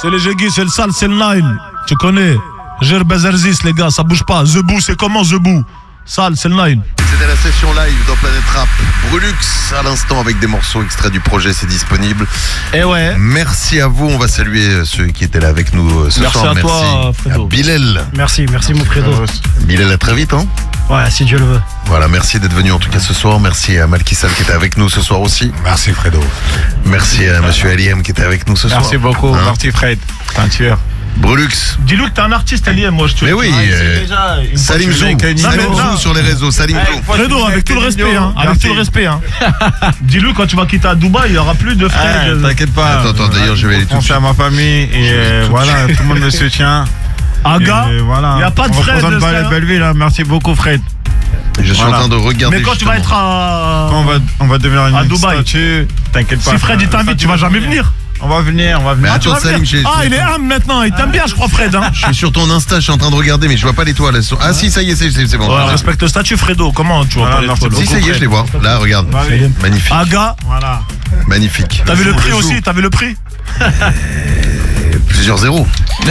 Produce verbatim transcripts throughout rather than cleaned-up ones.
C'est les Jégui, c'est le sale, c'est le Nile. Tu connais. Gère Bazarzis, les gars, ça bouge pas. The Boo, c'est comment The Boo? Sale, c'est le Nile. C'était la session live dans Planète Rap. Brulux, à l'instant, avec des morceaux extraits du projet, c'est disponible. Et ouais. Merci à vous. On va saluer ceux qui étaient là avec nous ce merci soir. À merci toi, Fredo. à Bilal. Merci, merci mon Fredo. Bilal, à très vite, hein. Ouais, si Dieu le veut. Voilà, merci d'être venu en tout cas ce soir. Merci à Malkissal qui était avec nous ce soir aussi. Merci Fredo. Merci à Monsieur Aliem qui était avec nous ce Merci soir. beaucoup, Hein merci Fred. Peinture. Brulux. Dis-lui que t'es un artiste, Aliem, moi je te Mais oui, Ah, euh, c'est déjà une Salim fois Zou. que tu l'as- Salim Non, mais Zou non. sur les réseaux. Salim Zou. Fredo, avec tout le respect, hein. Avec Merci. tout le respect, hein. Dis-lui quand tu vas quitter à Dubaï, il y aura plus de frais. Eh, de- T'inquiète pas. Attends, attends, d'ailleurs, je vais aller tout de penser à ma famille et euh, voilà, tout le monde me soutient. Aga, Et voilà. il n'y a pas de On frais. représente de Belle- ça. Belleville, hein. Merci beaucoup Fred. Je suis Voilà. en train de regarder. Mais quand tu vas justement. être à. Quand on va, on va devenir une À Dubaï. statue, t'inquiète pas. Si Fred il t'invite, tu vas jamais venir. On va venir, on va Mais venir. attends, Tu vas Salim, venir. j'ai- Ah, il est âme maintenant, il t'aime bien, je crois, Fred. Hein. Je suis sur ton Insta, je suis en train de regarder, mais je vois pas l'étoile. elles sont- Ah si, ça y est, c'est c'est- c'est bon. Ouais, respecte le statut, Fredo. Comment tu vois Voilà, pas les merci photos? Si, ça y est, je les vois. Là, regarde. Allez. Magnifique. Aga, Voilà. Magnifique. t'as vu le prix aussi? T'as vu le prix? Plusieurs zéros.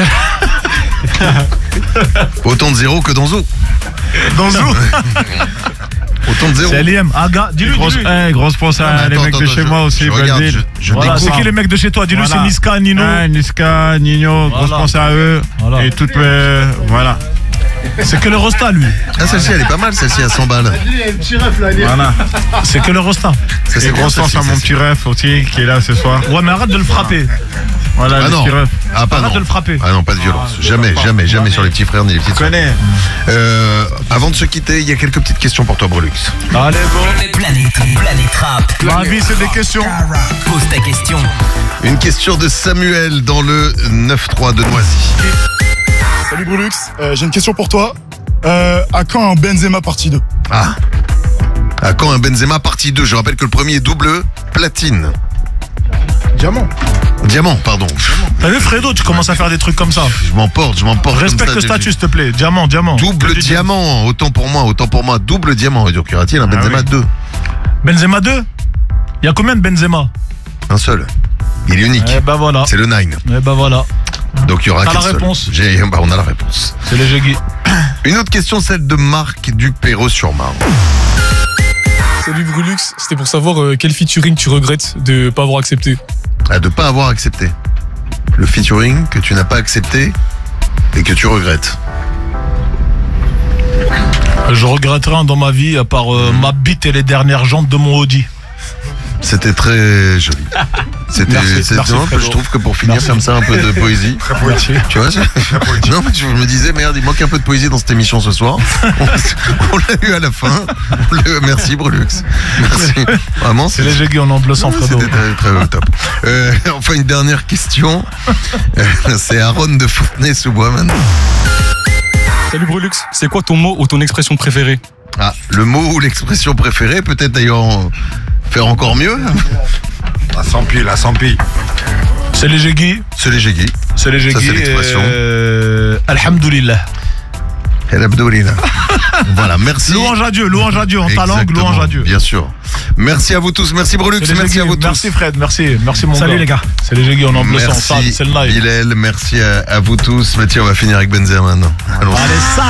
Autant de zéros que dans Zo. Dans Zou. Autant de zéros. C'est Aliem. Aga, dis-lui. Grosse, dis-lui. eh, grosse pense Non, mais à les attends, mecs de attends, chez je- moi aussi, je regarde, Belleville. je- je Voilà, c'est découvre. qui les mecs de chez toi? Dis-lui, Voilà. c'est Niska, Nino. Ah, Niska, Nino, grosse Voilà. pensée à eux. Voilà. Et toutes les. Voilà. C'est que le Rosta, lui. Ah, celle-ci, elle est pas mal, celle-ci à cent balles. Voilà. C'est que le Rosta. Ça, Et c'est bien, grosse pense celle-ci, à mon celle-ci. petit ref aussi, qui est là ce soir. Ouais, mais arrête de le frapper. Voilà, Ah le non. petit ref. Ah, pas Arrête non. de le frapper. Ah non, pas de violence. Ah, Jamais, pas. jamais, jamais Jamais. sur les petits frères ni les petites Tu sœurs. connais. Euh, avant de se quitter, il y a quelques petites questions pour toi, Brulux. Allez, bon. Planète, Planète Rap. Ma vie, c'est des questions. Pose ta question. Une question de Samuel dans le neuf trois de Noisy. Salut Brulux, euh, j'ai une question pour toi. Euh, à quand un Benzema partie deux? Ah. À quand un Benzema partie deux? Je rappelle que le premier est double platine. Diamant. Diamant, pardon. T'as vu, Fredo, tu commences à faire des trucs comme ça. Je m'emporte, je m'emporte. Respecte comme le ça. statut, s'il te plaît. Diamant, diamant. Double Je te dis diamant, autant pour moi, autant pour moi. Double diamant. Et donc, y aura-t-il un Benzema oui. deux? Benzema deux? Il y a combien de Benzema? Un seul. Il est unique. Eh ben voilà. C'est le nine. Eh ben voilà. Donc il y aura T'as qu'un la seul. réponse. J'ai- bah, on a la réponse. C'est les Jégui. Une autre question, celle de Marc du Perreux-sur-Marne. Salut Brulux, c'était pour savoir euh, quel featuring tu regrettes de pas avoir accepté. Ah, de pas avoir accepté. Le featuring que tu n'as pas accepté et que tu regrettes. Je regrette rien dans ma vie à part euh, ma bite et les dernières jantes de mon Audi. C'était très joli. C'était, Merci, c'est- merci, non, Fredo. je trouve que pour finir Merci. comme ça, un peu de poésie. Merci. Tu vois, je... non, mais je me disais, merde, il manque un peu de poésie dans cette émission ce soir. On, on l'a eu à la fin. On l'a- Merci, Brulux. Merci. Vraiment, C'est les Jégui en bleu sans Fredo. C'était très, très euh, top. Euh, enfin, une dernière question. Euh, c'est Aaron de Fontenay-sous-Bois maintenant. Salut Brulux, c'est quoi ton mot ou ton expression préférée? Ah, le mot ou l'expression préférée, peut-être d'ailleurs en- faire encore mieux. La sans pile, la sans pile. C'est les Jégui. C'est les Jégui. C'est les Ça, Jégui. c'est l'expression. Euh, Alhamdoulilah. El Abdoulina. Voilà, merci. Louange à Dieu, louange à Dieu en ta langue, Exactement, louange à Dieu. Bien sûr. Merci à vous tous. Merci Brulux. C'est les Merci Jégui. à vous tous. Merci Fred, merci, merci mon Salut gars. les gars. C'est les Jégui en bleu sans Merci c'est le live. Bilal. Merci à, à vous tous. Mais tiens, on va finir avec Benzema maintenant. Allons-y. Allez, ça.